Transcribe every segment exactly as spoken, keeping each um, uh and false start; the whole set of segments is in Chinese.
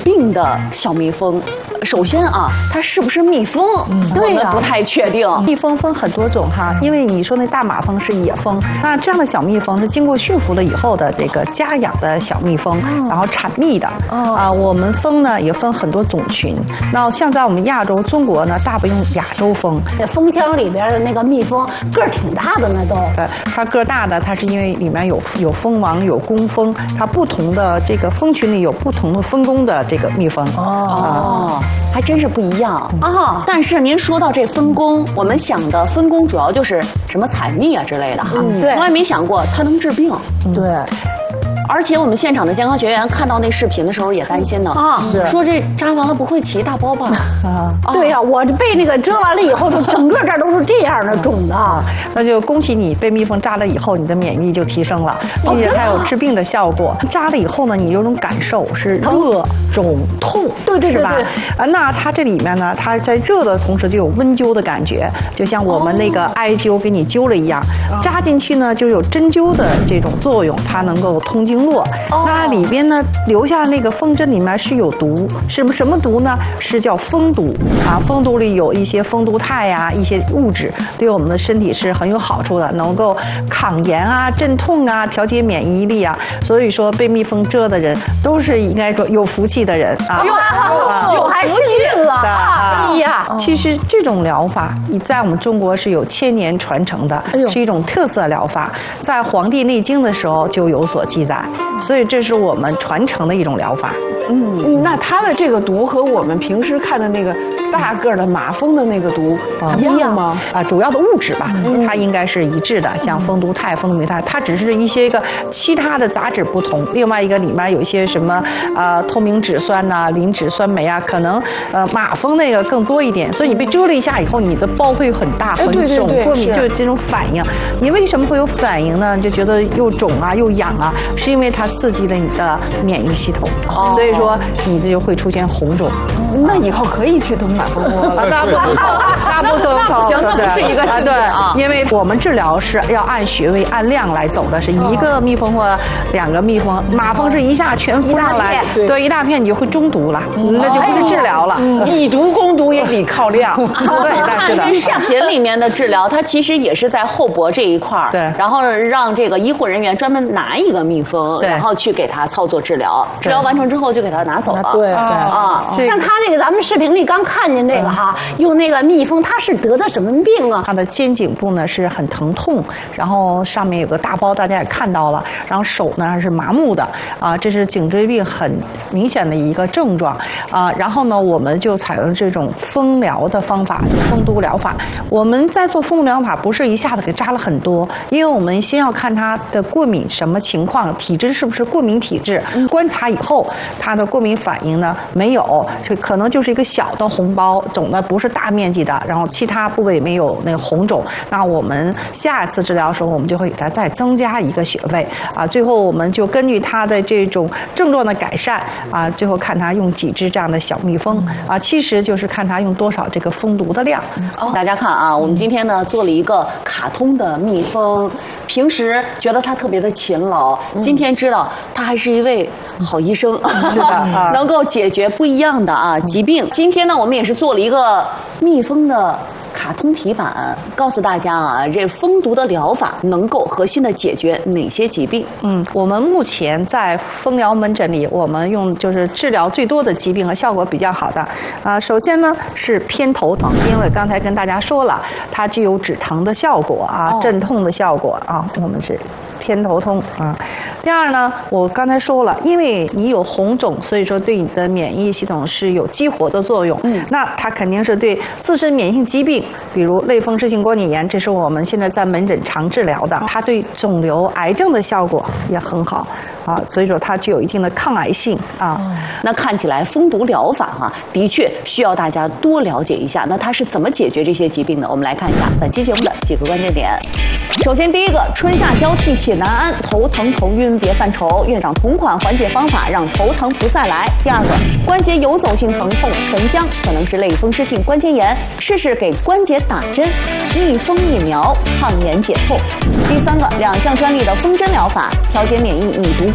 病的小蜜蜂。首先啊，它是不是蜜蜂？嗯， 对呀， 不太确定。 蜜蜂分很多种哈，因为你说那大马蜂是野蜂，那这样的小蜜蜂是经过驯服了以后的这个家养的小蜜蜂，然后产蜜的。哦啊，我们蜂呢也分很多种群。那像在我们亚洲、中国呢，大部分用亚洲蜂。 这蜂箱里边的那个蜜蜂个儿挺大的呢，都。 对，它个儿大的，它是因为里面有有蜂王、有工蜂，它不同的这个蜂群里有不同的分工的这个蜜蜂。 哦。还真是不一样啊！但是您说到这分工，我们想的分工主要就是什么采蜜啊之类的哈， 嗯、对， 从来没想过它能治病。 对。 而且我们现场的健康学员看到那视频的时候也担心呢，啊，说这扎完了不会起一大包吧？ 啊，对呀、啊，我被那个蛰完了以后，就整个这儿都是这样的肿的。啊、 那就恭喜你被蜜蜂扎了以后，你的免疫力就提升了，并且还有治病的效果。哦、扎了以后呢，你有种感受是热、肿、痛， 对对对对，是吧？ 啊，那它这里面呢，它在热的同时就有温灸的感觉，就像我们那个艾灸给你灸了一样，哦、扎进去呢就有针灸的这种作用，它能够通经络。哦、那里边呢留下那个蜂针里面是有毒，什么什么毒呢？是叫蜂毒啊。蜂毒里有一些蜂毒肽呀、啊，一些物质对我们的身体是很有好处的，能够抗炎啊、镇痛啊、调节免疫力啊。所以说被蜜蜂蛰的人都是应该说有福气的人啊。 有啊，有还幸运了啊！哎呀， 其实这种疗法你在我们中国是有千年传承的，是一种特色疗法，在《黄帝内经》的时候就有所记载。所以这是我们传承的一种疗法。 嗯，那它的这个毒和我们平时看的那个大个的马蜂的那个毒一样吗？ 啊，主要的物质吧，它应该是一致的，像蜂毒肽、蜂毒酶肽，它只是一些个其他的杂质不同。另外一个里面有一些什么呃透明质酸呐、磷脂酸酶啊，可能呃马蜂那个更多一点。所以你被蛰了一下以后，你的包会很大、很肿、过敏，就有这种反应。你为什么会有反应呢？就觉得又肿啊、又痒啊，是因为它刺激了你的免疫系统，所以说你这就会出现红肿。 那以后可以去等马蜂窝了。 那不那不可能， 行，那不是一个性质啊。 因为我们治疗是要按穴位、按量来走的，是一个蜜蜂或两个蜜蜂，马蜂是一下全扑上来，对，一大片你就会中毒了，那就不是治疗了。 以毒攻毒也得靠量。 对，那是的。 视频里面的治疗，它其实也是在后脖这一块儿， 对， 然后让这个医护人员专门拿一个蜜蜂，然后去给它操作治疗，治疗完成之后就给它拿走了。 对啊， 像他这个，咱们视频里刚看见这个哈，用那个蜜蜂，它是得的什么病啊？ 它的肩颈部呢是很疼痛，然后上面有个大包，大家也看到了，然后手呢是麻木的啊，这是颈椎病很明显的一个症状啊。然后呢，我们就采用这种蜂疗的方法，蜂毒疗法。我们在做蜂毒疗法，不是一下子给扎了很多，因为我们先要看它的过敏什么情况，体质是不是过敏体质，观察以后它的过敏反应呢没有，这可能就是一个小的红包，肿的不是大面积的，然后其他部位没有那个红肿。那我们下一次治疗的时候，我们就会给它再增加一个穴位啊。最后我们就根据它的这种症状的改善啊，最后看它用几只这样的小蜜蜂啊，其实就是看它用多少这个蜂毒的量。 哦，大家看啊，我们今天呢做了一个卡通的蜜蜂，平时觉得它特别的勤劳，今天知道它还是一位好医生， 是的， 能够解决不一样的啊疾病。今天呢，我们也是做了一个蜜蜂的卡通题板，告诉大家啊，这蜂毒的疗法能够核心的解决哪些疾病？ 嗯，我们目前在蜂疗门诊里，我们用就是治疗最多的疾病和效果比较好的啊。首先呢是偏头疼，因为刚才跟大家说了，它具有止疼的效果啊，哦、镇痛的效果啊，我们是偏头痛啊。第二呢，我刚才说了，因为你有红肿，所以说对你的免疫系统是有激活的作用。嗯，那它肯定是对自身免疫性疾病，比如类风湿性关节炎，这是我们现在在门诊常治疗的。它对肿瘤、癌症的效果也很好啊，所以说它具有一定的抗癌性啊。 嗯、那看起来蜂毒疗法哈、啊，的确需要大家多了解一下。那它是怎么解决这些疾病的？我们来看一下本期节目的几个关键点。首先，第一个，春夏交替且难安，头疼头晕别犯愁，院长同款缓解方法，让头疼不再来。第二个，关节游走性疼痛沉僵，可能是类风湿性关节炎，试试给关节打针，蜜蜂疫苗抗炎解痛。第三个，两项专利的蜂针疗法，调节免疫，以毒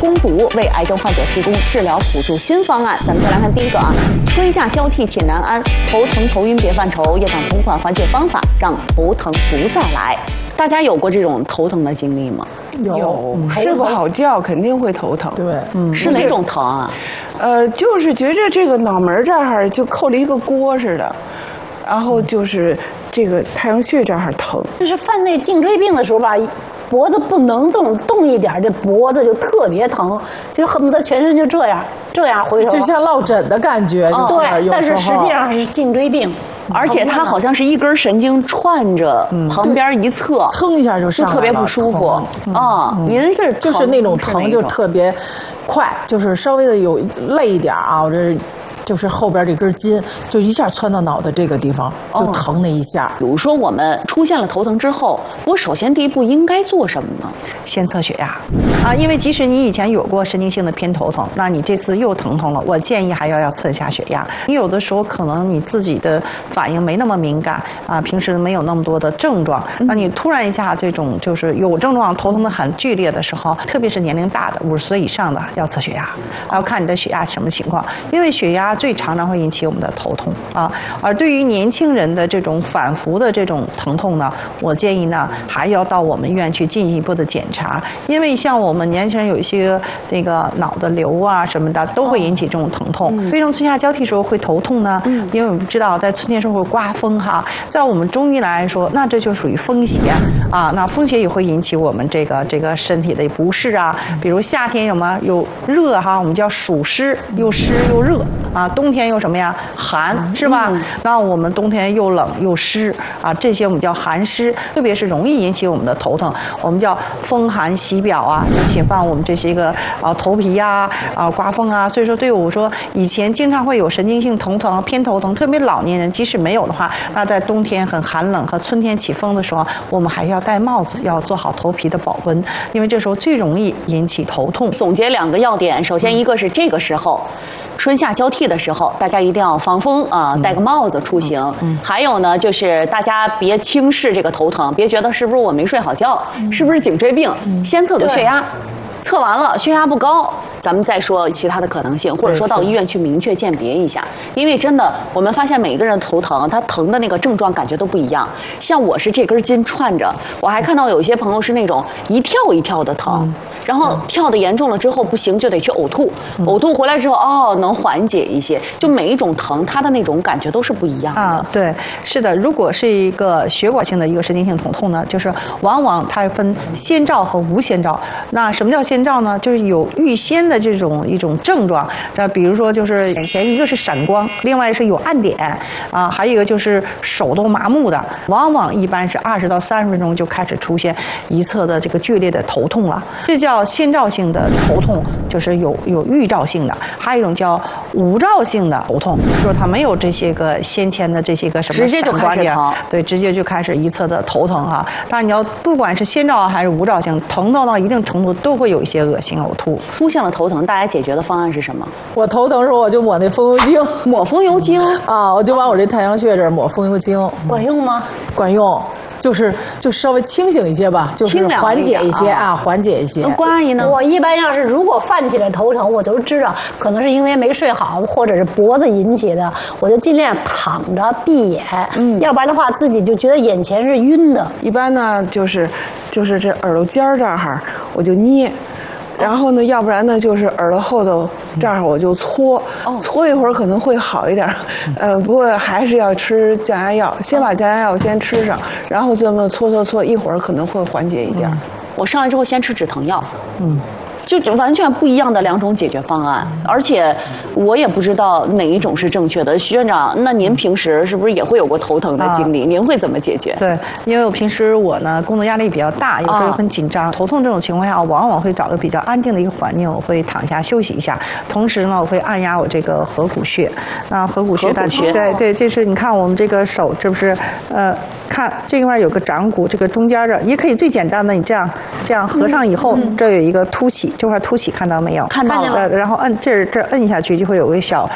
攻毒，为癌症患者提供治疗辅助新方案。咱们再来看第一个啊，春夏交替且难安，头疼头晕别犯愁，验证同款缓解方法，让头疼不再来。大家有过这种头疼的经历吗？ 有，睡不好觉肯定会头疼。 对， 嗯，是哪种疼啊？ 呃，就是觉着这个脑门这儿就扣了一个锅似的，然后就是这个太阳穴这儿疼。 就是犯那颈椎病的时候吧，脖子不能动，动一点这脖子就特别疼，就恨不得全身就这样这样回头， 就像落枕的感觉。 哦、对，但是实际上是颈椎病。 而且它好像是一根神经串着旁边一侧， 蹭一下就上来了， 就特别不舒服啊。您是就是那种疼，就特别快，就是稍微的有累一点啊，我这。就是后边这根筋，就一下窜到脑袋这个地方，就疼那一下。 比如说我们出现了头疼之后，我首先第一步应该做什么呢？ 先测血压啊，因为即使你以前有过神经性的偏头疼，那你这次又疼痛了，我建议还要要测一下血压。你有的时候可能你自己的反应没那么敏感啊，平时没有那么多的症状，那你突然一下这种就是有症状头疼的很剧烈的时候，特别是年龄大的五十岁以上的要测血压，要看你的血压什么情况，因为血压最常常会引起我们的头痛啊，而对于年轻人的这种反复的这种疼痛呢，我建议呢还要到我们医院去进一步的检查，因为像我们年轻人有一些这个脑的瘤啊什么的，都会引起这种疼痛。为什么春夏交替时候会头痛呢？因为我们知道在春天时候会刮风哈，在我们中医来说，那这就属于风邪啊，那风邪也会引起我们这个这个身体的不适啊，比如夏天有什么有热哈，我们叫暑湿，又湿又热啊。冬天又什么呀？寒是吧？嗯、那我们冬天又冷又湿啊，这些我们叫寒湿，特别是容易引起我们的头疼，我们叫风寒喜表啊，就侵犯我们这些个啊头皮呀啊刮风啊。所以说，对我说以前经常会有神经性头疼、偏头疼，特别老年人即使没有的话，那在冬天很寒冷和春天起风的时候，我们还要戴帽子，要做好头皮的保温，因为这时候最容易引起头痛。 总结两个要点，首先一个是这个时候。春夏交替的时候，大家一定要防风啊、呃，戴个帽子出行。嗯、还有呢，就是大家别轻视这个头疼，别觉得是不是我没睡好觉，嗯、是不是颈椎病，嗯、先测个血压，测完了血压不高，咱们再说其他的可能性，或者说到医院去明确鉴别一下。因为真的，我们发现每一个人头疼，他疼的那个症状感觉都不一样。像我是这根筋串着，我还看到有一些朋友是那种一跳一跳的疼。嗯然后跳得严重了之后不行就得去呕吐，嗯、呕吐回来之后哦能缓解一些。就每一种疼，它的那种感觉都是不一样的。 啊，对，是的。如果是一个血管性的一个神经性疼痛呢，就是往往它分先兆和无先兆。那什么叫先兆呢？就是有预先的这种一种症状。那比如说就是眼前一个是闪光，另外是有暗点啊，还有一个就是手都麻木的，往往一般是二十到三十分钟就开始出现一侧的这个剧烈的头痛了，这叫先兆性的头痛，就是有有预兆性的；还有一种叫无兆性的头痛，就是它没有这些个先前的这些个什么直接就开始疼， 对，直接就开始一侧的头疼哈。当然你要不管是先兆还是无兆性，疼到到一定程度都会有一些恶心呕吐。 出现了头疼，大家解决的方案是什么？ 我头疼的时候我就抹那风油精， 抹风油精啊，我就往我这太阳穴这儿抹风油精， 管用吗？ 管用。就是就稍微清醒一些吧，就是缓解一些啊，缓解一些。 关阿姨呢？ 我一般要是如果犯起来头疼，我就知道可能是因为没睡好，或者是脖子引起的，我就尽量躺着闭眼，嗯，要不然的话自己就觉得眼前是晕的。 一般呢，就是就是这耳朵尖儿这儿我就捏。然后呢，要不然呢，就是耳朵后头这儿我就搓，哦、搓一会儿可能会好一点，呃，不过还是要吃降压药，先把降压药先吃上，然后这么搓搓搓，一会儿可能会缓解一点。嗯、 我上来之后先吃止疼药，嗯。就完全不一样的两种解决方案，而且我也不知道哪一种是正确的。徐院长，那您平时是不是也会有过头疼的经历？啊、您会怎么解决？ 对，因为我平时我呢工作压力比较大，有时候很紧张，啊、头痛这种情况下，我往往会找个比较安静的一个环境，我会躺下休息一下。同时呢，我会按压我这个合谷穴。那合谷穴， 合谷穴， 对对，这是你看我们这个手，这不是呃，看这块有个掌骨，这个中间的，也可以最简单的，你这样这样合上以后，嗯嗯、这有一个凸起。这块凸起看到没有？ 看到了。 然后摁这儿这儿摁下去，就会有个小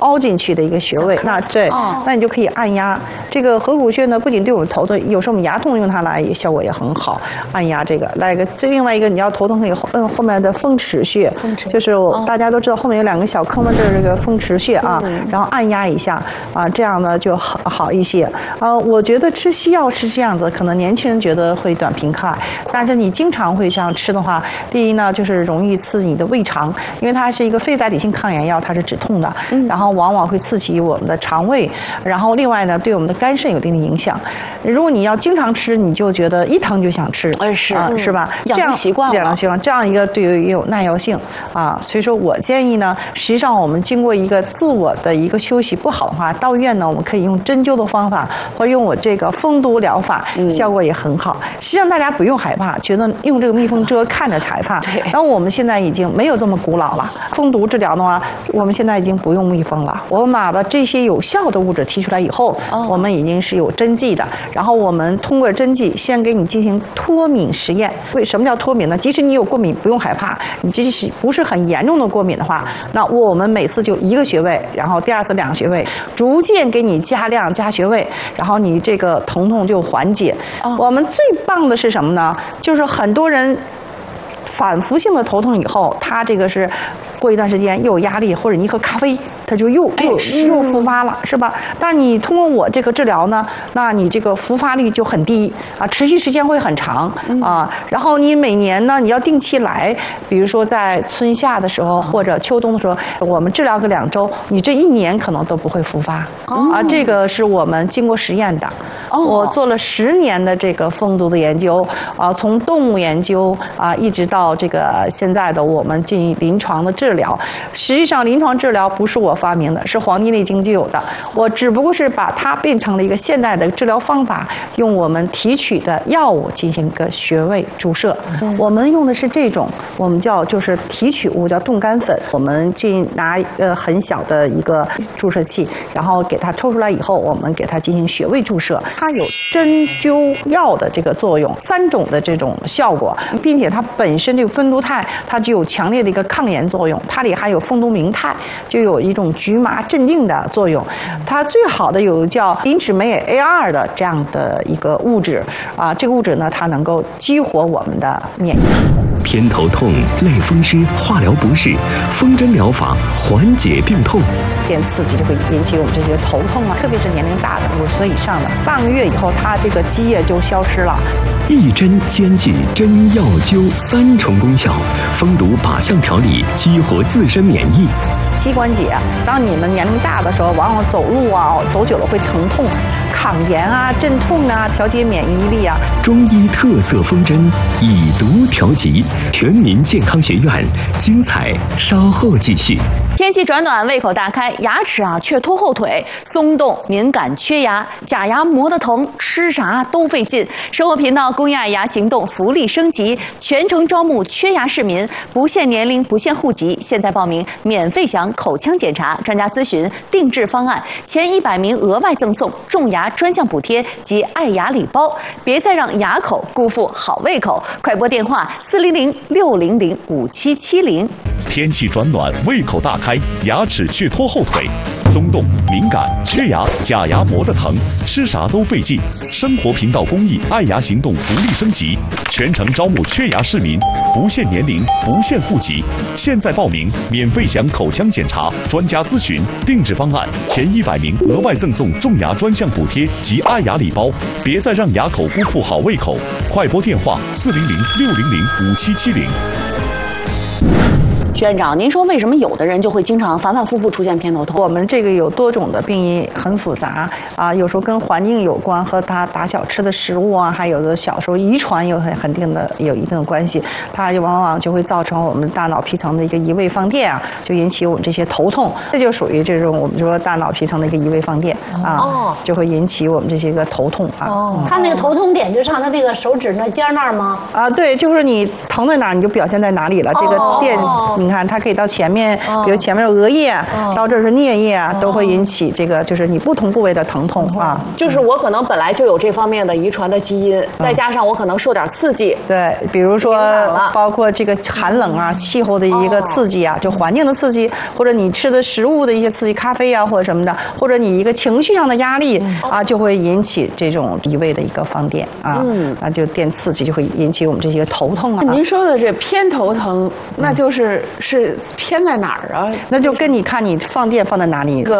凹进去的一个穴位。那这，那你就可以按压这个合谷穴呢，不仅对我们头痛，有时候我们牙痛用它来也效果也很好。按压这个，来一个，另外一个你要头痛可以摁后面的风池穴，就是我大家都知道后面有两个小坑的，这是这个风池穴啊，然后按压一下啊，这样呢就好好一些。啊，我觉得吃西药是这样子，可能年轻人觉得会短平快，但是你经常会这样吃的话，第一呢就是容易刺激你的胃肠，因为它是一个非甾体性抗炎药，它是止痛的，然后往往会刺激我们的肠胃，然后另外呢对我们的肝肾有一定的影响。如果你要经常吃，你就觉得一疼就想吃， 哎是啊，是吧？ 养成习惯了， 养成习惯，这样一个对于也有耐药性啊，所以说我建议呢，实际上我们经过一个自我的一个休息不好的话，到医院呢我们可以用针灸的方法，或者用我这个封毒疗法，效果也很好。实际上大家不用害怕，觉得用这个蜜蜂蛰看着害怕。然后我们现在已经没有这么古老了，封毒治疗的话，我们现在已经不用蜜蜂了。我们把把这些有效的物质提出来以后，我们已经是有针剂的。然后我们通过针剂先给你进行脱敏实验。为什么叫脱敏呢？即使你有过敏，不用害怕。你这是不是很严重的过敏的话，那我们每次就一个穴位，然后第二次两个穴位，逐渐给你加量加穴位，然后你这个疼痛就缓解。我们最棒的是什么呢？就是很多人反复性的头痛以后，他这个是过一段时间又有压力，或者你一喝咖啡，它就又又又复发了，是吧？但是你通过我这个治疗呢，那你这个复发率就很低啊，持续时间会很长啊。然后你每年呢，你要定期来，比如说在春夏的时候或者秋冬的时候，我们治疗个两周，你这一年可能都不会复发啊。这个是我们经过实验的。我做了十年的这个封毒的研究啊，从动物研究啊，一直到这个现在的我们进临床的治疗。实际上，临床治疗不是我发明的，是《黄帝内经》就有的。我只不过是把它变成了一个现代的治疗方法，用我们提取的药物进行一个穴位注射。我们用的是这种，我们叫就是提取物，叫冻干粉。我们进拿呃很小的一个注射器，然后给它抽出来以后，我们给它进行穴位注射。它有针灸药的这个作用，三种的这种效果，并且它本身这个芬都肽，它具有强烈的一个抗炎作用，它里还有丰都明肽，就有一种局麻镇定的作用。它最好的有叫磷脂镁 A 二 的这样的一个物质啊，这个物质呢，它能够激活我们的免疫系统。 偏头痛、类风湿、化疗不适，风针疗法缓解病痛。 电刺激就会引起我们这些头痛啊，特别是年龄大的五十岁以上的，半个月以后，它这个积液就消失了。 一针兼具针药灸三重功效，封毒靶向调理，激活自身免疫。 膝关节，当你们年龄大的时候，往往走路啊，走久了会疼痛，抗炎啊、镇痛啊、调节免疫力啊。 中医特色风针，以毒调疾，全民健康学院精彩稍后继续。 天气转暖，胃口大开，牙齿啊却拖后腿，松动、敏感、缺牙，假牙磨得疼，吃啥都费劲。生活频道公益爱牙行动福利升级，全程招募缺牙市民，不限年龄，不限户籍，现在报名免费享口腔检查、专家咨询、定制方案，前一百名额外赠送种牙专项补贴及爱牙礼包。别再让牙口辜负好胃口，快拨电话四零零六零零五七七零。 天气转暖，胃口大开，牙齿却拖后腿，松动、敏感、缺牙，假牙磨得疼，吃啥都费劲。生活频道公益爱牙行动福利升级，全程招募缺牙市民，不限年龄，不限户籍，现在报名免费享口腔检查、专家咨询、定制方案，前一百名额外赠送种牙专项补贴及爱牙礼包。别再让牙口辜负好胃口，快拨电话四零零六零零五七七零。 徐院长，您说为什么有的人就会经常反反复复出现偏头痛？ 我们这个有多种的病因，很复杂啊，有时候跟环境有关，和他打小吃的食物啊，还有的小时候遗传有很很定的有一定的关系，它就往往就会造成我们大脑皮层的一个移位放电啊，就引起我们这些头痛，这就属于这种我们说大脑皮层的一个移位放电啊，哦、就会引起我们这些个头痛啊。 哦，嗯、他那个头痛点就上他那个手指那尖那儿吗？ 啊，对，就是你疼在哪儿，你就表现在哪里了。这个电， 哦、 你看。 看它可以到前面，比如前面有额叶，到这儿是颞叶啊，都会引起这个就是你不同部位的疼痛啊。 就是我可能本来就有这方面的遗传的基因，再加上我可能受点刺激， 对，比如说包括这个寒冷啊、气候的一个刺激啊，就环境的刺激，或者你吃的食物的一些刺激，咖啡啊或者什么的，或者你一个情绪上的压力啊，就会引起这种脾胃的一个放电啊，啊就电刺激就会引起我们这些头痛啊。 您说的这偏头疼，那就是是偏在哪儿啊？ 那就跟你看你放电放在哪里。 这个